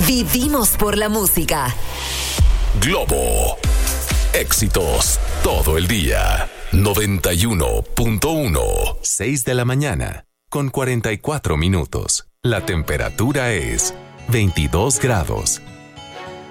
Vivimos por la música. Globo. Éxitos todo el día. 91.1. 6 de la mañana, con 44 minutos. La temperatura es 22 grados.